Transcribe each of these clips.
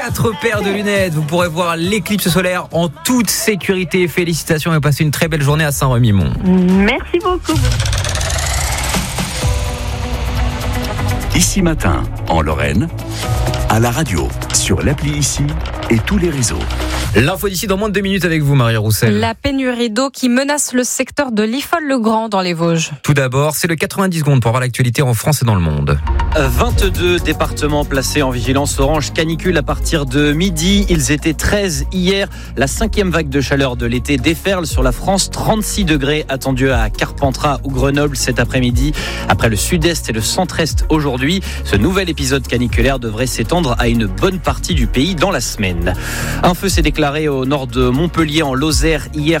4 paires de lunettes. Vous pourrez voir l'éclipse solaire en toute sécurité. Félicitations et passez une très belle journée à Saint-Rémy-Mont. Merci beaucoup. Ici Matin, en Lorraine, à la radio, sur l'appli Ici et tous les réseaux. L'info d'ici dans moins de 2 minutes avec vous, Marie Roussel. La pénurie d'eau qui menace le secteur de l'Ifol-le-Grand dans les Vosges. Tout d'abord, c'est le 90 secondes pour voir l'actualité en France et dans le monde. 22 départements placés en vigilance orange canicule à partir de midi. Ils étaient 13 hier. La 5e vague de chaleur de l'été déferle sur la France. 36 degrés attendus à Carpentras ou Grenoble cet après-midi. Après le sud-est et le centre-est aujourd'hui, ce nouvel épisode caniculaire devrait s'étendre à une bonne partie du pays dans la semaine. Un feu s'est déclaré au nord de Montpellier en Lozère. Hier,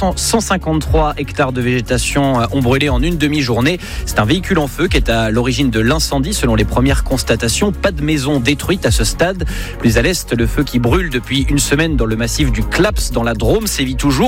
153 hectares de végétation ont brûlé en une demi-journée. C'est un véhicule en feu qui est à l'origine de l'incendie. Selon les premières constatations, pas de maison détruite à ce stade. Plus à l'est, le feu qui brûle depuis une semaine dans le massif du Claps, dans la Drôme, sévit toujours.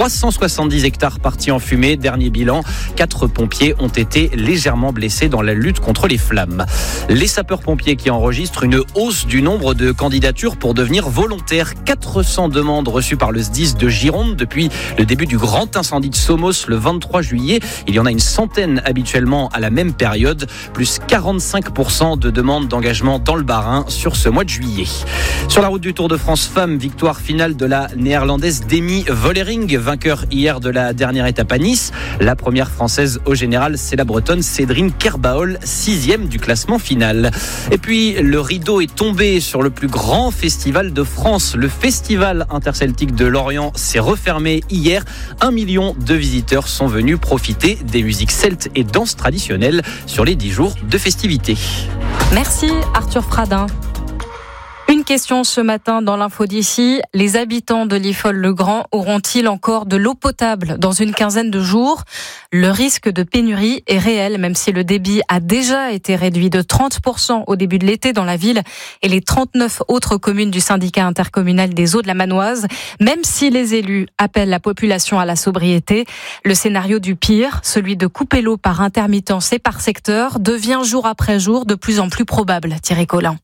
370 hectares partis en fumée. Dernier bilan, 4 pompiers ont été légèrement blessés dans la lutte contre les flammes. Les sapeurs-pompiers qui enregistrent une hausse du nombre de candidatures pour devenir volontaires. 400 demandes reçues par le SDIS de Gironde depuis le début du grand incendie de Somos le 23 juillet. Il y en a une centaine habituellement à la même période, plus 45% de demandes d'engagement dans le Bas-Rhin sur ce mois de juillet. Sur la route du Tour de France Femmes, victoire finale de la néerlandaise Demi Vollering, vainqueur hier de la dernière étape à Nice. La première française au général, c'est la bretonne Cédrine Kerbaol, 6e du classement final. Et puis, le rideau est tombé sur le plus grand festival de France. Le festival interceltique de Lorient s'est refermé hier. 1 million de visiteurs sont venus profiter des musiques celtes et danses traditionnelles sur les 10 jours de festivités. Merci Arthur Fradin. Une question ce matin dans l'info d'ici. Les habitants de l'Ifol-le-Grand auront-ils encore de l'eau potable dans une quinzaine de jours ? Le risque de pénurie est réel, même si le débit a déjà été réduit de 30% au début de l'été dans la ville et les 39 autres communes du syndicat intercommunal des eaux de la Manoise. Même si les élus appellent la population à la sobriété, le scénario du pire, celui de couper l'eau par intermittence et par secteur, devient jour après jour de plus en plus probable. Thierry Collin.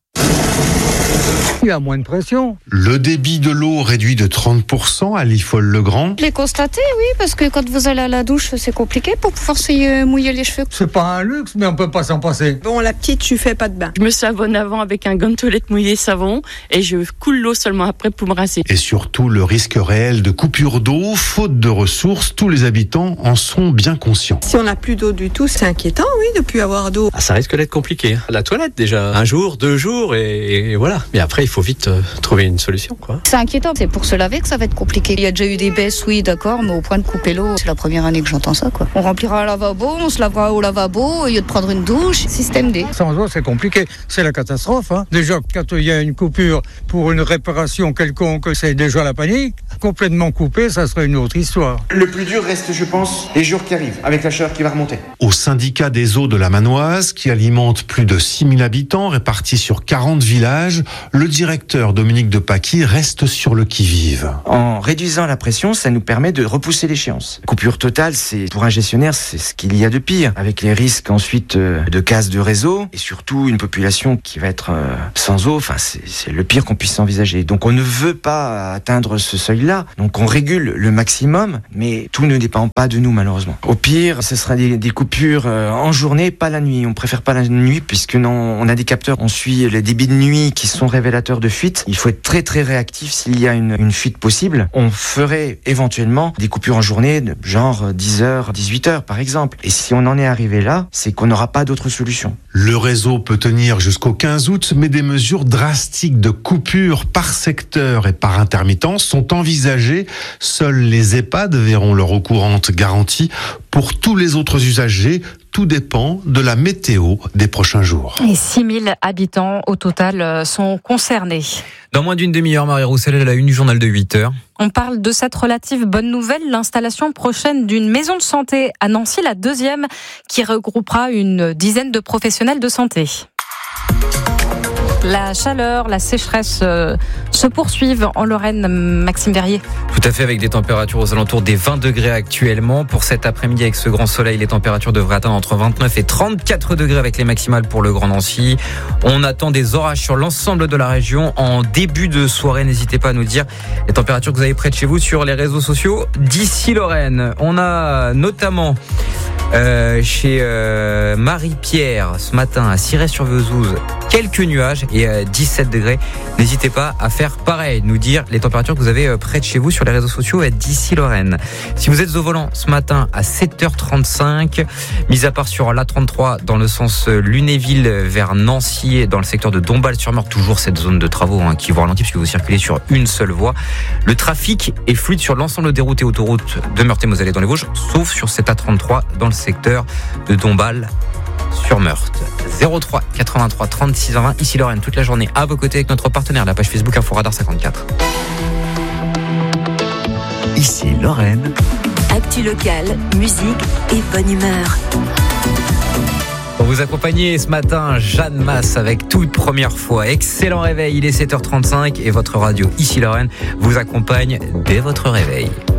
Il y a moins de pression. Le débit de l'eau réduit de 30% à l'Ifol-le-Grand. Je l'ai constaté, oui, parce que quand vous allez à la douche, c'est compliqué pour pouvoir se mouiller les cheveux. C'est pas un luxe, mais on peut pas s'en passer. Bon, la petite, je fais pas de bain. Je me savonne avant avec un gant de toilette mouillé savon et je coule l'eau seulement après pour me rincer. Et surtout, le risque réel de coupure d'eau, faute de ressources, tous les habitants en sont bien conscients. Si on n'a plus d'eau du tout, c'est inquiétant, oui, de plus avoir d'eau. Ça risque d'être compliqué. La toilette déjà, 1 jour, 2 jours et voilà. Mais après, il faut vite trouver une solution, quoi. C'est inquiétant, c'est pour se laver que ça va être compliqué. Il y a déjà eu des baisses, oui, d'accord, mais au point de couper l'eau, c'est la première année que j'entends ça, quoi. On remplira un lavabo, on se lavera au lavabo, au lieu de prendre une douche, système D. Sans eau, c'est compliqué, c'est la catastrophe. Déjà, quand il y a une coupure pour une réparation quelconque, c'est déjà la panique. Complètement coupé, ça serait une autre histoire. Le plus dur reste, je pense, les jours qui arrivent, avec la chaleur qui va remonter. Au syndicat des eaux de la Manoise, qui alimente plus de 6000 habitants répartis sur 40 villages, le directeur Dominique de Paquis reste sur le qui-vive. En réduisant la pression, ça nous permet de repousser l'échéance. Coupure totale, c'est pour un gestionnaire, c'est ce qu'il y a de pire, avec les risques ensuite de casse de réseau et surtout une population qui va être sans eau. Enfin, c'est le pire qu'on puisse envisager. Donc on ne veut pas atteindre ce seuil-là. Donc on régule le maximum, mais tout ne dépend pas de nous malheureusement. Au pire, ce sera des coupures en journée, pas la nuit. On préfère pas la nuit puisque on a des capteurs, on suit les débits de nuit qui sont révélateurs de fuite. Il faut être très très réactif s'il y a une fuite possible. On ferait éventuellement des coupures en journée, genre 10h, 18h par exemple. Et si on en est arrivé là, c'est qu'on n'aura pas d'autre solution. Le réseau peut tenir jusqu'au 15 août, mais des mesures drastiques de coupure par secteur et par intermittence sont envisagées. Seuls les EHPAD verront leur eau courante garantie. Pour tous les autres usagers, tout dépend de la météo des prochains jours. Et 6000 habitants au total sont concernés. Dans moins d'une demi-heure, Marie Roussel est à la une du journal de 8h. On parle de cette relative bonne nouvelle, l'installation prochaine d'une maison de santé à Nancy, la 2e, qui regroupera une dizaine de professionnels de santé. La chaleur, la sécheresse se poursuivent en Lorraine, Maxime Verrier. Tout à fait, avec des températures aux alentours des 20 degrés actuellement. Pour cet après-midi, avec ce grand soleil, les températures devraient atteindre entre 29 et 34 degrés avec les maximales pour le Grand Nancy. On attend des orages sur l'ensemble de la région en début de soirée. N'hésitez pas à nous dire les températures que vous avez près de chez vous sur les réseaux sociaux d'ici Lorraine. On a notamment chez Marie-Pierre ce matin à Cirey-sur-Vesouse quelques nuages et 17 degrés. N'hésitez pas à faire pareil, nous dire les températures que vous avez près de chez vous sur les réseaux sociaux d'ici Lorraine. Si vous êtes au volant ce matin à 7h35, mis à part sur l'A33 dans le sens Lunéville vers Nancy et dans le secteur de Dombasle-sur-Meurthe, toujours cette zone de travaux qui vous ralentit puisque vous circulez sur une seule voie. Le trafic est fluide sur l'ensemble des routes et autoroutes de Meurthe-et-Moselle et dans les Vosges, sauf sur cette A33 dans le secteur de Dombasle-sur-Meurthe. 03 83 36 20. Ici Lorraine, toute la journée à vos côtés avec notre partenaire, la page Facebook Inforadar 54. Ici Lorraine. Actu locale, musique et bonne humeur. Pour vous accompagner ce matin, Jeanne Masse avec toute première fois. Excellent réveil, il est 7h35 et votre radio Ici Lorraine vous accompagne dès votre réveil.